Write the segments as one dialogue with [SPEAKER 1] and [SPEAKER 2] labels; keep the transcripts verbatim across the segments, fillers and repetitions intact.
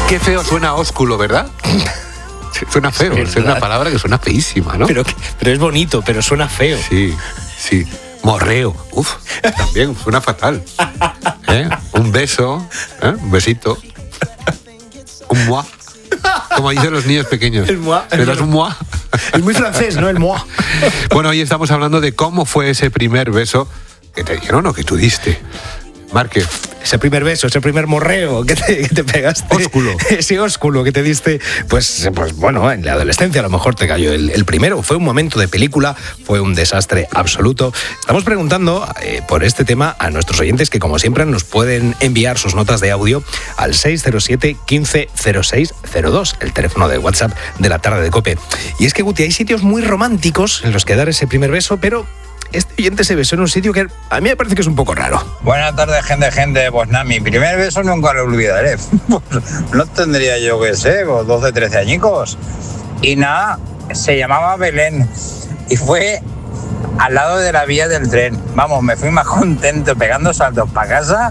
[SPEAKER 1] Qué feo suena ósculo, ¿verdad? Suena feo, es, es una palabra que suena feísima, ¿no?
[SPEAKER 2] Pero, pero es bonito, pero suena feo.
[SPEAKER 1] Sí, sí. Morreo, uf, también suena fatal. ¿Eh? Un beso, ¿eh? Un besito. Un moi. Como dicen los niños pequeños.
[SPEAKER 2] El moi.
[SPEAKER 1] ¿Me das un moi?
[SPEAKER 2] Es muy francés, ¿no? El moi.
[SPEAKER 1] Bueno, hoy estamos hablando de cómo fue ese primer beso que te dieron o que tú diste. Marque.
[SPEAKER 2] Ese primer beso, ese primer morreo que te, que te pegaste.
[SPEAKER 1] Ósculo.
[SPEAKER 2] Ese ósculo que te diste, pues, pues bueno, en la adolescencia a lo mejor te cayó el, el primero. Fue un momento de película, fue un desastre absoluto. Estamos preguntando eh, por este tema a nuestros oyentes que, como siempre, nos pueden enviar sus notas de audio al seis cero siete, quince cero seis cero dos, el teléfono de WhatsApp de la tarde de COPE. Y es que, Guti, hay sitios muy románticos en los que dar ese primer beso, pero este oyente se besó en un sitio que a mí me parece que es un poco raro.
[SPEAKER 3] Buenas tardes, gente, gente. Pues nada, mi primer beso nunca lo olvidaré. No tendría yo, que sé, doce, trece añicos. Y nada, se llamaba Belén. Y fue al lado de la vía del tren. Vamos, me fui más contento pegando saltos para casa.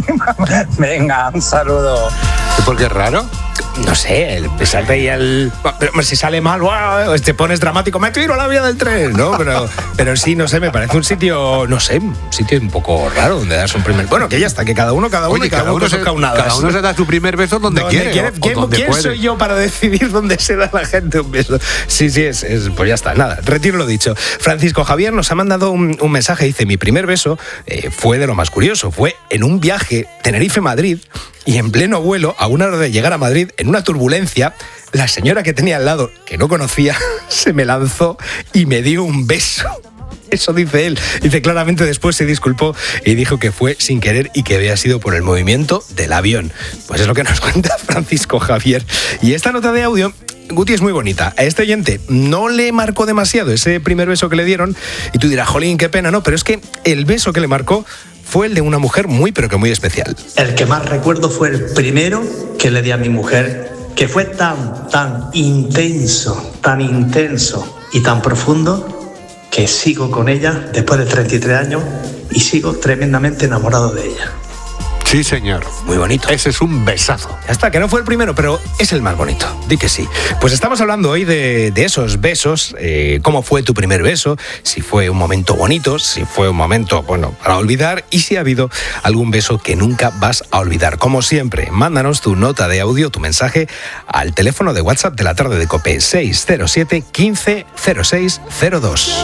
[SPEAKER 3] Venga, un saludo.
[SPEAKER 1] ¿Y por qué es raro?
[SPEAKER 2] No sé, el besarte ahí al... Pero si sale mal, ¡wow! Te pones dramático, me tiro a la vía del tren, ¿no? Pero, pero sí, no sé, me parece un sitio, no sé, un sitio un poco raro donde das un primer... Bueno, que ya está, que cada uno, cada uno,
[SPEAKER 1] Oye,
[SPEAKER 2] y cada,
[SPEAKER 1] cada
[SPEAKER 2] uno,
[SPEAKER 1] uno se,
[SPEAKER 2] toca un nada.
[SPEAKER 1] Cada uno se da su primer beso donde,
[SPEAKER 2] donde
[SPEAKER 1] quiere.
[SPEAKER 2] quiere
[SPEAKER 1] O,
[SPEAKER 2] ¿Quién,
[SPEAKER 1] o donde
[SPEAKER 2] ¿quién
[SPEAKER 1] puede.
[SPEAKER 2] soy yo para decidir dónde se da a la gente un beso? Sí, sí, es, es pues ya está, nada, retiro lo dicho. Francisco Javier nos ha mandado un, un mensaje, dice, mi primer beso eh, fue de lo más curioso, fue en un viaje Tenerife-Madrid, y en pleno vuelo, a una hora de llegar a Madrid, en una turbulencia, la señora que tenía al lado, que no conocía, se me lanzó y me dio un beso. Eso dice él. Dice, claramente después se disculpó y dijo que fue sin querer y que había sido por el movimiento del avión. Pues es lo que nos cuenta Francisco Javier. Y esta nota de audio, Guti, es muy bonita. A este oyente no le marcó demasiado ese primer beso que le dieron y tú dirás, jolín, qué pena, ¿no? Pero es que el beso que le marcó fue el de una mujer muy, pero que muy especial.
[SPEAKER 4] El que más recuerdo fue el primero que le di a mi mujer, que fue tan, tan intenso, tan intenso y tan profundo que sigo con ella después de treinta y tres años y sigo tremendamente enamorado de ella.
[SPEAKER 1] Sí, señor.
[SPEAKER 2] Muy bonito.
[SPEAKER 1] Ese es un besazo.
[SPEAKER 2] Ya está, que no fue el primero, pero es el más bonito. Di que sí. Pues estamos hablando hoy de, de esos besos, eh, cómo fue tu primer beso, si fue un momento bonito, si fue un momento, bueno, para olvidar, y si ha habido algún beso que nunca vas a olvidar. Como siempre, mándanos tu nota de audio, tu mensaje, al teléfono de WhatsApp de la tarde de COPE, seis cero siete, quince cero seis cero dos.